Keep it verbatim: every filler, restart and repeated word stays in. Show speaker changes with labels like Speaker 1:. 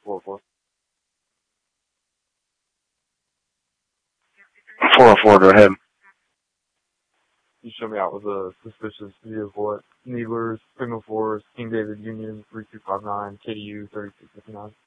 Speaker 1: four oh four.
Speaker 2: four oh four, go ahead.
Speaker 1: You show me out with a suspicious vehicle at Needler's, Signal four, King David Union, three two five nine, K D U thirty-two fifty-nine.